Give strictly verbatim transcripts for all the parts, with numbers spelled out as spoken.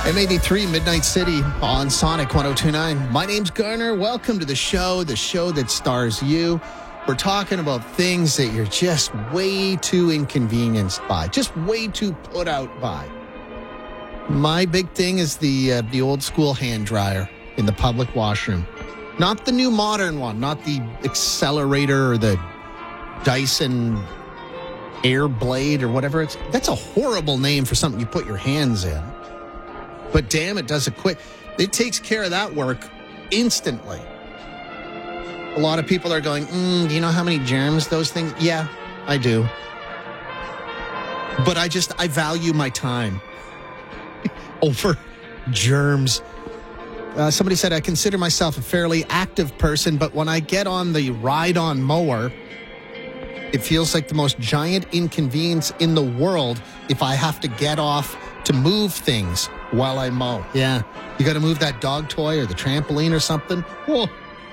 M eighty-three Midnight City on Sonic one oh two point nine. My name's Garner. Welcome to the show, the show that stars you. We're talking about things that you're just way too inconvenienced by, just way too put out by. My big thing is the uh, the old school hand dryer in the public washroom. Not the new modern one, not the Accelerator or the Dyson Air Blade or whatever. It's that's a horrible name for something you put your hands in. But damn, it does it quick. It takes care of that work instantly. A lot of people are going, mm, do you know how many germs those things? Yeah, I do. But I just, I value my time over germs. Uh, somebody said, I consider myself a fairly active person, but when I get on the ride-on mower, it feels like the most giant inconvenience in the world if I have to get off to move things while I mow. Yeah, you got to move that dog toy or the trampoline or something. Whoa.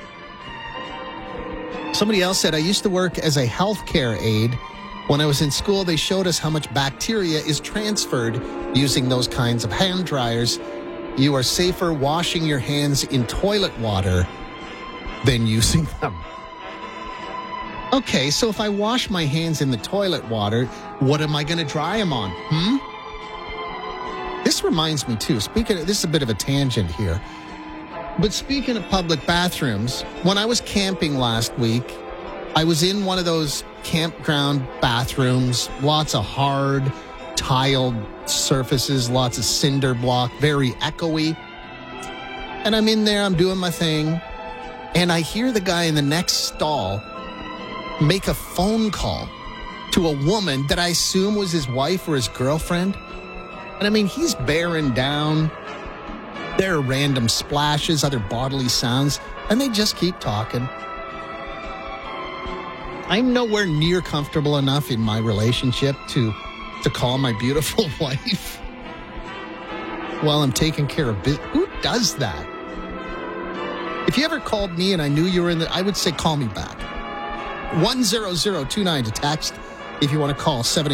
Somebody else said, I used to work as a healthcare aide. When I was in school, they showed us how much bacteria is transferred using those kinds of hand dryers. You are safer washing your hands in toilet water than using them. Okay, so if I wash my hands in the toilet water, what am I going to dry them on? Hmm? This reminds me, too, speaking of, this is a bit of a tangent here, but speaking of public bathrooms, when I was camping last week, I was in one of those campground bathrooms, lots of hard, tiled surfaces, lots of cinder block, very echoey. And I'm in there, I'm doing my thing, and I hear the guy in the next stall make a phone call to a woman that I assume was his wife or his girlfriend. And I mean, he's bearing down. There are random splashes, other bodily sounds, and they just keep talking. I'm nowhere near comfortable enough in my relationship to, to call my beautiful wife while I'm taking care of business. Who does that? If you ever called me and I knew you were in the, I would say call me back. one zero zero two nine to text if you want to call seven